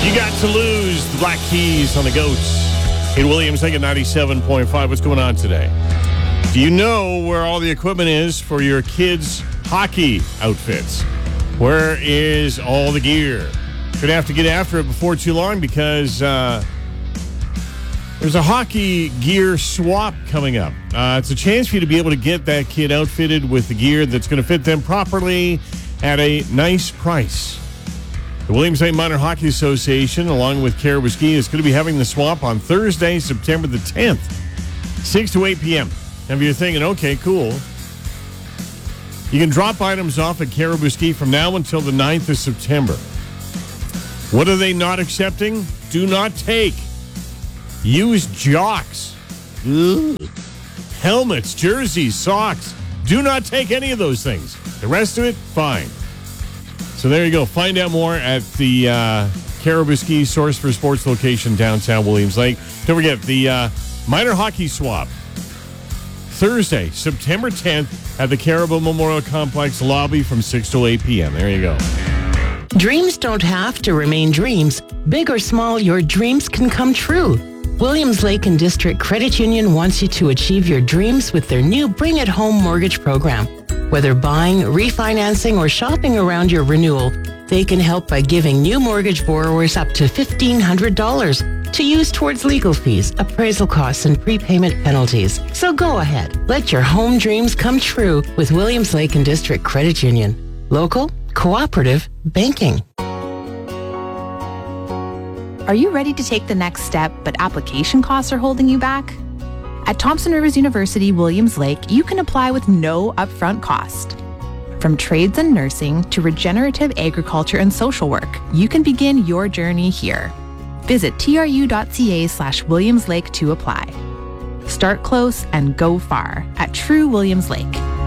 You got to lose the Black Keys on the Goats in Williams Lake at 97.5. What's going on today? Do you know where all the equipment is for your kids' hockey outfits? Where is all the gear? Gonna have to get after it before too long because there's a hockey gear swap coming up. It's a chance for you to be able to get that kid outfitted with the gear that's going to fit them properly at a nice price. The Williams Lake Minor Hockey Association, along with Caribou Ski, is going to be having the swap on Thursday, September the 10th, 6 to 8 p.m. Now, if you're thinking, okay, cool, you can drop items off at Caribou Ski from now until the 9th of September. What are they not accepting? Do not take used jocks, helmets, jerseys, socks. Do not take any of those things. The rest of it, fine. So there you go. Find out more at the Caribou Ski Source for Sports location downtown Williams Lake. Don't forget the minor hockey swap. Thursday, September 10th at the Caribou Memorial Complex lobby from 6 to 8 p.m. There you go. Dreams don't have to remain dreams. Big or small, your dreams can come true. Williams Lake and District Credit Union wants you to achieve your dreams with their new Bring It Home mortgage program. Whether buying, refinancing, or shopping around your renewal, they can help by giving new mortgage borrowers up to $1,500 to use towards legal fees, appraisal costs, and prepayment penalties. So go ahead. Let your home dreams come true with Williams Lake and District Credit Union. Local, cooperative banking. Are you ready to take the next step, but application costs are holding you back? At Thompson Rivers University, Williams Lake, you can apply with no upfront cost. From trades and nursing to regenerative agriculture and social work, you can begin your journey here. Visit tru.ca/Williams Lake to apply. Start close and go far at True Williams Lake.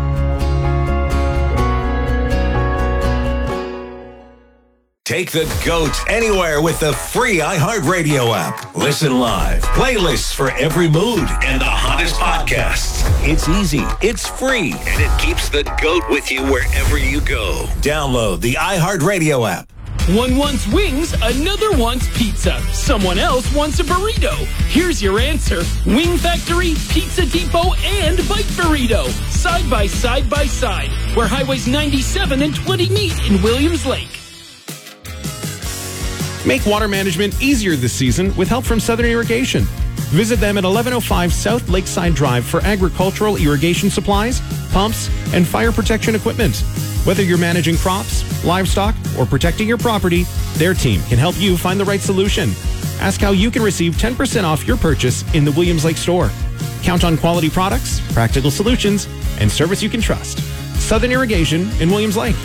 Take the GOAT anywhere with the free iHeartRadio app. Listen live, playlists for every mood, and the hottest podcasts. It's easy, it's free, and it keeps the GOAT with you wherever you go. Download the iHeartRadio app. One wants wings, another wants pizza. Someone else wants a burrito. Here's your answer. Wing Factory, Pizza Depot, and Bite Burrito. Side by side by side, where highways 97 and 20 meet in Williams Lake. Make water management easier this season with help from Southern Irrigation. Visit them at 1105 South Lakeside Drive for agricultural irrigation supplies, pumps, and fire protection equipment. Whether you're managing crops, livestock, or protecting your property, their team can help you find the right solution. Ask how you can receive 10% off your purchase in the Williams Lake store. Count on quality products, practical solutions, and service you can trust. Southern Irrigation in Williams Lake.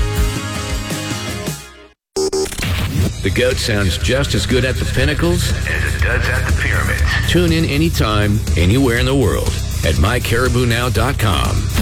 The GOAT sounds just as good at the Pinnacles as it does at the Pyramids. Tune in anytime, anywhere in the world at mycaribounow.com.